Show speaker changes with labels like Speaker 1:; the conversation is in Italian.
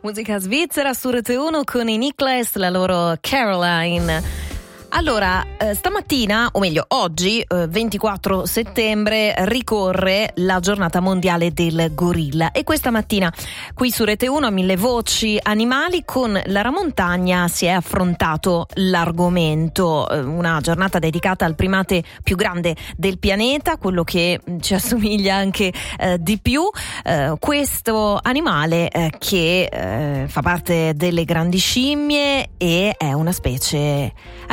Speaker 1: Musica svizzera su Rete 1 con i Niklas, la loro Caroline. Allora, stamattina, o meglio oggi, 24 settembre, ricorre la giornata mondiale del gorilla. E questa mattina qui su Rete 1 a Mille Voci Animali con Lara Montagna si è affrontato l'argomento. Una giornata dedicata al primate più grande del pianeta, quello che ci assomiglia anche di più. Questo animale che fa parte delle grandi scimmie e è una specie